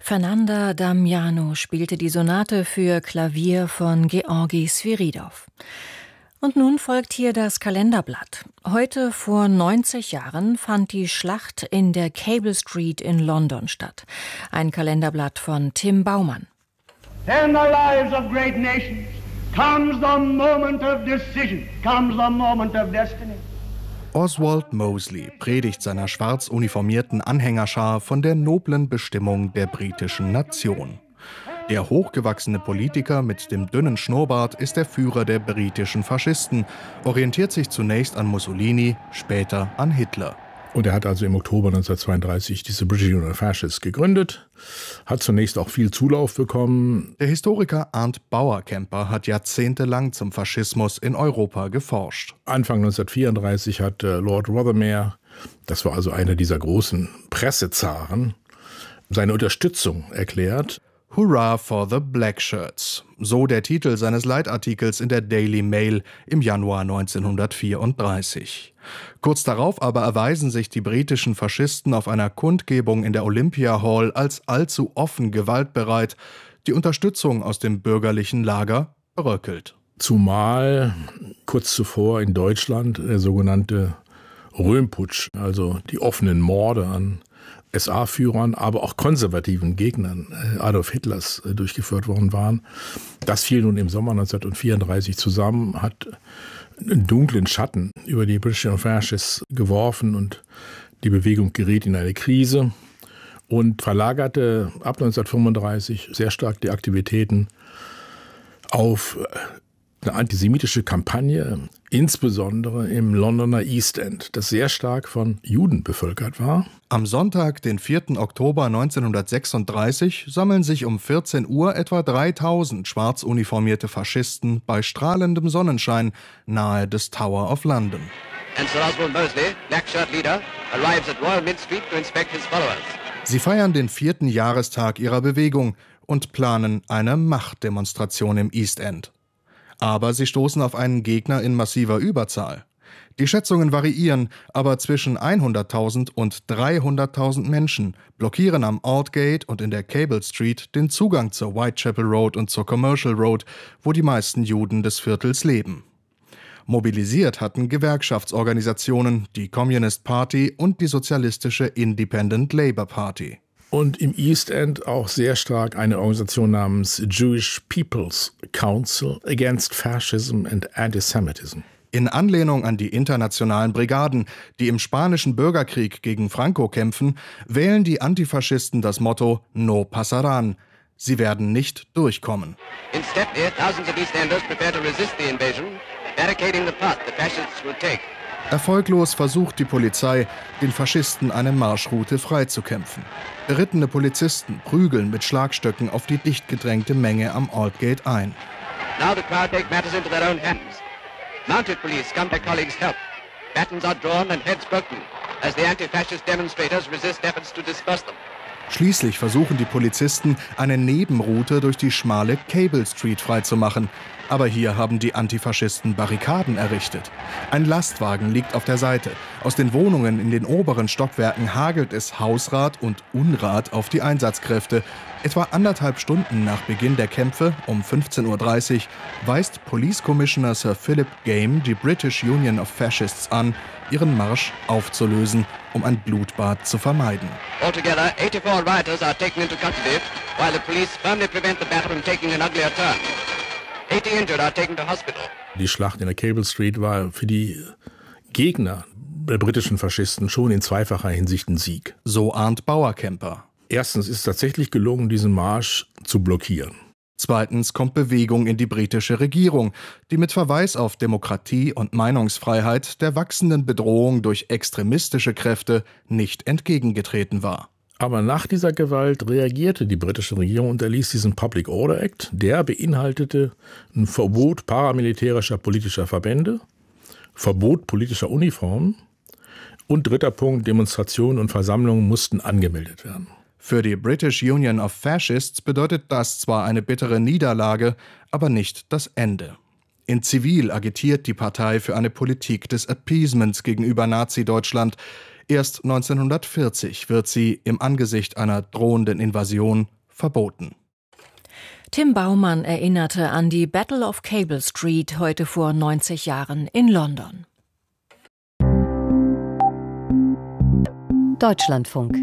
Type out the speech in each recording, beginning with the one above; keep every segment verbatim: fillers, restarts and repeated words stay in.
Fernanda Damiano spielte die Sonate für Klavier von Georgi Sviridov. Und nun folgt hier das Kalenderblatt. Heute vor neunzig Jahren fand die Schlacht in der Cable Street in London statt. Ein Kalenderblatt von Tim Baumann. In the lives of great nations comes the moment of decision, comes the moment of destiny. Oswald Mosley predigt seiner schwarz uniformierten Anhängerschar von der noblen Bestimmung der britischen Nation. Der hochgewachsene Politiker mit dem dünnen Schnurrbart ist der Führer der britischen Faschisten, orientiert sich zunächst an Mussolini, später an Hitler. Und er hat also im Oktober neunzehnhundertzweiunddreißig diese British Union of Fascists gegründet, hat zunächst auch viel Zulauf bekommen. Der Historiker Arndt Bauerkemper hat jahrzehntelang zum Faschismus in Europa geforscht. Anfang neunzehnhundertvierunddreißig hat äh, Lord Rothermere, das war also einer dieser großen Pressezaren, seine Unterstützung erklärt. Hurrah for the Black Shirts, so der Titel seines Leitartikels in der Daily Mail im Januar neunzehnhundertvierunddreißig. Kurz darauf aber erweisen sich die britischen Faschisten auf einer Kundgebung in der Olympia Hall als allzu offen gewaltbereit. Die Unterstützung aus dem bürgerlichen Lager bröckelt. Zumal kurz zuvor in Deutschland der sogenannte Röhmputsch, also die offenen Morde an S A-Führern, aber auch konservativen Gegnern Adolf Hitlers durchgeführt worden waren. Das fiel nun im Sommer neunzehnhundertvierunddreißig zusammen, hat einen dunklen Schatten über die British Union of Fascists geworfen und die Bewegung geriet in eine Krise und verlagerte ab neunzehnhundertfünfunddreißig sehr stark die Aktivitäten auf eine antisemitische Kampagne, insbesondere im Londoner East End, das sehr stark von Juden bevölkert war. Am Sonntag, den vierten Oktober neunzehnhundertsechsunddreißig, sammeln sich um vierzehn Uhr etwa dreitausend schwarz uniformierte Faschisten bei strahlendem Sonnenschein nahe des Tower of London. And Sir Oswald Mosley, Black Shirt Leader, arrives at Royal Mint Street to inspect his followers. Sie feiern den vierten Jahrestag ihrer Bewegung und planen eine Machtdemonstration im East End. Aber sie stoßen auf einen Gegner in massiver Überzahl. Die Schätzungen variieren, aber zwischen hunderttausend und dreihunderttausend Menschen blockieren am Aldgate und in der Cable Street den Zugang zur Whitechapel Road und zur Commercial Road, wo die meisten Juden des Viertels leben. Mobilisiert hatten Gewerkschaftsorganisationen, die Communist Party und die sozialistische Independent Labour Party. Und im East End auch sehr stark eine Organisation namens Jewish People's Council Against Fascism and Antisemitism. In Anlehnung an die internationalen Brigaden, die im spanischen Bürgerkrieg gegen Franco kämpfen, wählen die Antifaschisten das Motto No pasarán. Sie werden nicht durchkommen. In Stepney, thousands of East Enders prepare to resist the invasion, barricading the path the fascists will take. Erfolglos versucht die Polizei, den Faschisten eine Marschroute freizukämpfen. Berittene Polizisten prügeln mit Schlagstöcken auf die dicht gedrängte Menge am Aldgate ein. Now the crowd take matters into their own hands. Mounted police come to colleagues' help. Batons are drawn and heads broken as the anti-fascist demonstrators resist efforts to disperse them. Schließlich versuchen die Polizisten, eine Nebenroute durch die schmale Cable Street freizumachen. Aber hier haben die Antifaschisten Barrikaden errichtet. Ein Lastwagen liegt auf der Seite. Aus den Wohnungen in den oberen Stockwerken hagelt es Hausrat und Unrat auf die Einsatzkräfte. Etwa anderthalb Stunden nach Beginn der Kämpfe, um fünfzehn Uhr dreißig, weist Police Commissioner Sir Philip Game die British Union of Fascists an, ihren Marsch aufzulösen, um ein Blutbad zu vermeiden. Altogether, eighty-four rioters are taken into custody, while the police firmly prevent the battle from taking an uglier turn. eighty injured are taken to hospital. Die Schlacht in der Cable Street war für die Gegner der britischen Faschisten schon in zweifacher Hinsicht ein Sieg. So Arndt Bauerkemper. Erstens ist es tatsächlich gelungen, diesen Marsch zu blockieren. Zweitens kommt Bewegung in die britische Regierung, die mit Verweis auf Demokratie und Meinungsfreiheit der wachsenden Bedrohung durch extremistische Kräfte nicht entgegengetreten war. Aber nach dieser Gewalt reagierte die britische Regierung und erließ diesen Public Order Act. Der beinhaltete ein Verbot paramilitärischer politischer Verbände, Verbot politischer Uniformen und dritter Punkt, Demonstrationen und Versammlungen mussten angemeldet werden. Für die British Union of Fascists bedeutet das zwar eine bittere Niederlage, aber nicht das Ende. In Zivil agitiert die Partei für eine Politik des Appeasements gegenüber Nazi-Deutschland. Erst neunzehnhundertvierzig wird sie im Angesicht einer drohenden Invasion verboten. Tim Baumann erinnerte an die Battle of Cable Street heute vor neunzig Jahren in London. Deutschlandfunk.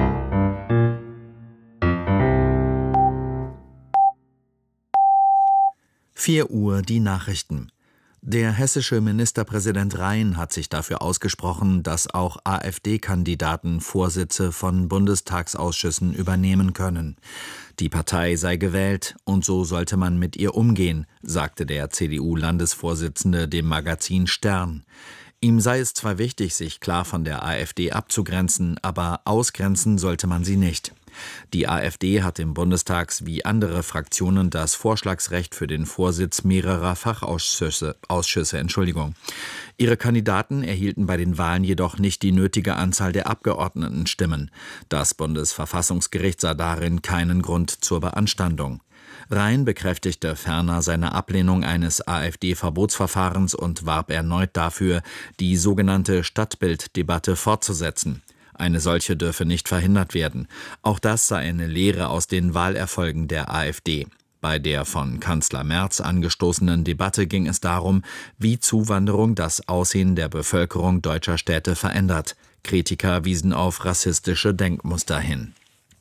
vier Uhr die Nachrichten. Der hessische Ministerpräsident Rhein hat sich dafür ausgesprochen, dass auch AfD-Kandidaten Vorsitze von Bundestagsausschüssen übernehmen können. Die Partei sei gewählt und so sollte man mit ihr umgehen, sagte der C D U-Landesvorsitzende dem Magazin Stern. Ihm sei es zwar wichtig, sich klar von der AfD abzugrenzen, aber ausgrenzen sollte man sie nicht. Die AfD hat im Bundestag wie andere Fraktionen das Vorschlagsrecht für den Vorsitz mehrerer Fachausschüsse. Ausschüsse, Entschuldigung. Ihre Kandidaten erhielten bei den Wahlen jedoch nicht die nötige Anzahl der Abgeordnetenstimmen. Das Bundesverfassungsgericht sah darin keinen Grund zur Beanstandung. Rhein bekräftigte ferner seine Ablehnung eines AfD-Verbotsverfahrens und warb erneut dafür, die sogenannte Stadtbilddebatte fortzusetzen. Eine solche dürfe nicht verhindert werden. Auch das sei eine Lehre aus den Wahlerfolgen der AfD. Bei der von Kanzler Merz angestoßenen Debatte ging es darum, wie Zuwanderung das Aussehen der Bevölkerung deutscher Städte verändert. Kritiker wiesen auf rassistische Denkmuster hin.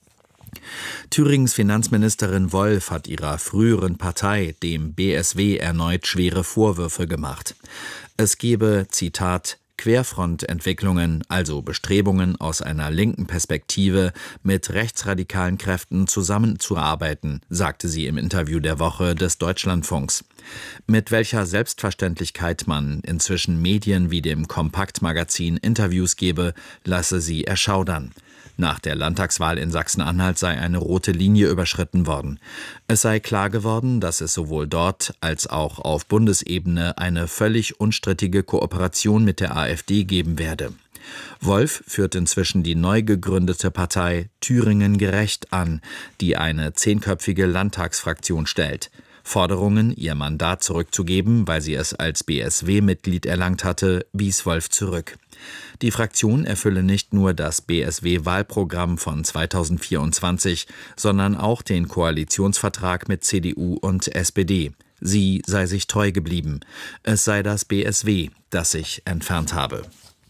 Thüringens Finanzministerin Wolf hat ihrer früheren Partei, dem B S W, erneut schwere Vorwürfe gemacht. Es gebe, Zitat, Querfrontentwicklungen, also Bestrebungen aus einer linken Perspektive mit rechtsradikalen Kräften zusammenzuarbeiten, sagte sie im Interview der Woche des Deutschlandfunks. Mit welcher Selbstverständlichkeit man inzwischen Medien wie dem Kompakt-Magazin Interviews gebe, lasse sie erschaudern. Nach der Landtagswahl in Sachsen-Anhalt sei eine rote Linie überschritten worden. Es sei klar geworden, dass es sowohl dort als auch auf Bundesebene eine völlig unstrittige Kooperation mit der AfD geben werde. Wolf führt inzwischen die neu gegründete Partei Thüringen gerecht an, die eine zehnköpfige Landtagsfraktion stellt. Forderungen, ihr Mandat zurückzugeben, weil sie es als B S W-Mitglied erlangt hatte, wies Wolf zurück. Die Fraktion erfülle nicht nur das B S W-Wahlprogramm von zweitausendvierundzwanzig, sondern auch den Koalitionsvertrag mit C D U und S P D. Sie sei sich treu geblieben. Es sei das B S W, das sich entfernt habe.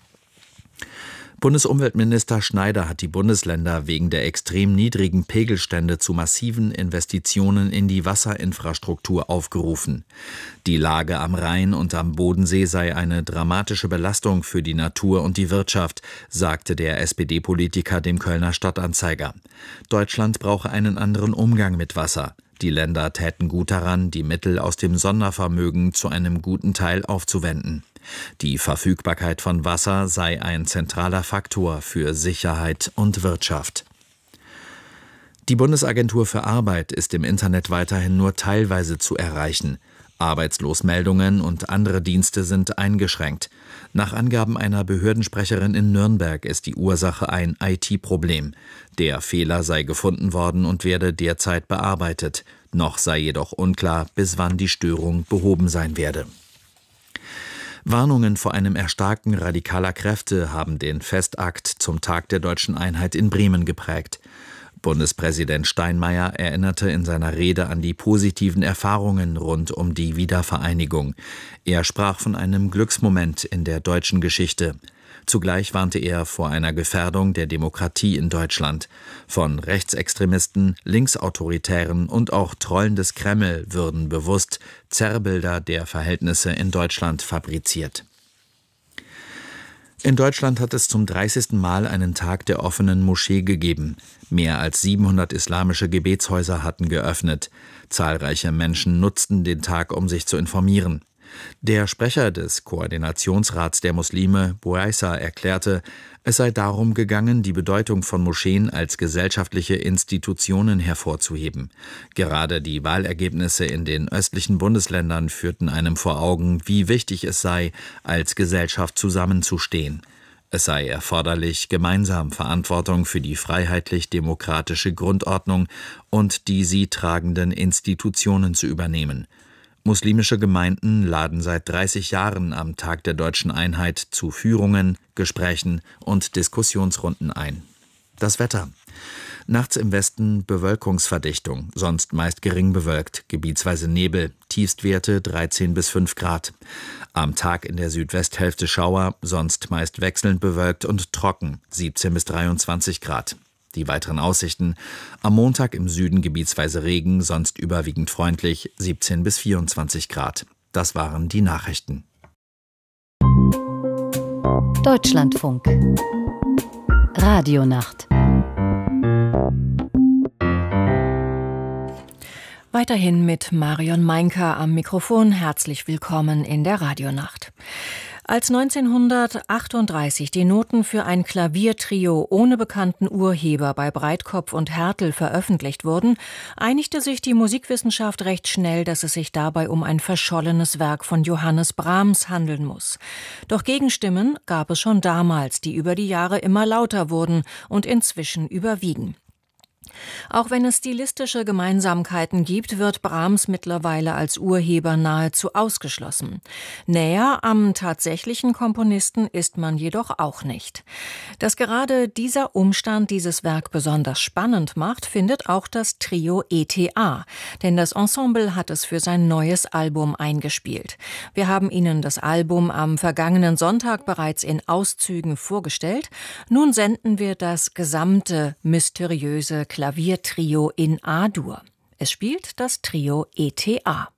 Bundesumweltminister Schneider hat die Bundesländer wegen der extrem niedrigen Pegelstände zu massiven Investitionen in die Wasserinfrastruktur aufgerufen. Die Lage am Rhein und am Bodensee sei eine dramatische Belastung für die Natur und die Wirtschaft, sagte der S P D-Politiker dem Kölner Stadtanzeiger. Deutschland brauche einen anderen Umgang mit Wasser. Die Länder täten gut daran, die Mittel aus dem Sondervermögen zu einem guten Teil aufzuwenden. Die Verfügbarkeit von Wasser sei ein zentraler Faktor für Sicherheit und Wirtschaft. Die Bundesagentur für Arbeit ist im Internet weiterhin nur teilweise zu erreichen. Arbeitslosmeldungen und andere Dienste sind eingeschränkt. Nach Angaben einer Behördensprecherin in Nürnberg ist die Ursache ein I T-Problem. Der Fehler sei gefunden worden und werde derzeit bearbeitet. Noch sei jedoch unklar, bis wann die Störung behoben sein werde. Warnungen vor einem Erstarken radikaler Kräfte haben den Festakt zum Tag der Deutschen Einheit in Bremen geprägt. Bundespräsident Steinmeier erinnerte in seiner Rede an die positiven Erfahrungen rund um die Wiedervereinigung. Er sprach von einem Glücksmoment in der deutschen Geschichte. Zugleich warnte er vor einer Gefährdung der Demokratie in Deutschland. Von Rechtsextremisten, Linksautoritären und auch Trollen des Kreml würden bewusst Zerrbilder der Verhältnisse in Deutschland fabriziert. In Deutschland hat es zum dreißigsten Mal einen Tag der offenen Moschee gegeben. Mehr als siebenhundert islamische Gebetshäuser hatten geöffnet. Zahlreiche Menschen nutzten den Tag, um sich zu informieren. Der Sprecher des Koordinationsrats der Muslime, Bouaissa, erklärte, es sei darum gegangen, die Bedeutung von Moscheen als gesellschaftliche Institutionen hervorzuheben. Gerade die Wahlergebnisse in den östlichen Bundesländern führten einem vor Augen, wie wichtig es sei, als Gesellschaft zusammenzustehen. Es sei erforderlich, gemeinsam Verantwortung für die freiheitlich-demokratische Grundordnung und die sie tragenden Institutionen zu übernehmen. Muslimische Gemeinden laden seit dreißig Jahren am Tag der Deutschen Einheit zu Führungen, Gesprächen und Diskussionsrunden ein. Das Wetter. Nachts im Westen Bewölkungsverdichtung, sonst meist gering bewölkt, gebietsweise Nebel, Tiefstwerte dreizehn bis fünf Grad. Am Tag in der Südwesthälfte Schauer, sonst meist wechselnd bewölkt und trocken, siebzehn bis dreiundzwanzig Grad. Die weiteren Aussichten: am Montag im Süden gebietsweise Regen, sonst überwiegend freundlich, siebzehn bis vierundzwanzig Grad. Das waren die Nachrichten. Deutschlandfunk Radionacht. Weiterhin mit Marion Meinker am Mikrofon. Herzlich willkommen in der Radionacht. Als neunzehnhundertachtunddreißig die Noten für ein Klaviertrio ohne bekannten Urheber bei Breitkopf und Härtel veröffentlicht wurden, einigte sich die Musikwissenschaft recht schnell, dass es sich dabei um ein verschollenes Werk von Johannes Brahms handeln muss. Doch Gegenstimmen gab es schon damals, die über die Jahre immer lauter wurden und inzwischen überwiegen. Auch wenn es stilistische Gemeinsamkeiten gibt, wird Brahms mittlerweile als Urheber nahezu ausgeschlossen. Näher am tatsächlichen Komponisten ist man jedoch auch nicht. Dass gerade dieser Umstand dieses Werk besonders spannend macht, findet auch das Trio E T A, denn das Ensemble hat es für sein neues Album eingespielt. Wir haben Ihnen das Album am vergangenen Sonntag bereits in Auszügen vorgestellt. Nun senden wir das gesamte mysteriöse Klaviertrio in A-Dur. Es spielt das Trio E T A.